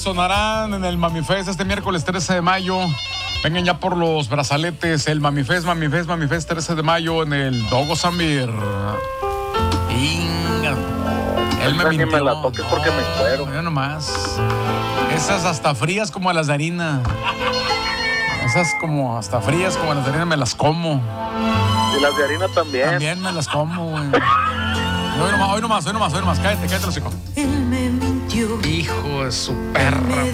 sonarán en el Mamifest este miércoles 13 de mayo. Vengan ya por los brazaletes. El Mamifest 13 de mayo en el Dogo Samir. Inga. Él me mintió. me la toques porque me cuero. Mira nomás. Esas hasta frías como las de harina. Esas como hasta frías como las de harina me las como. Y las de harina también. También me las como, güey. Hoy nomás. Cállate los hijos. Hijo de su perra.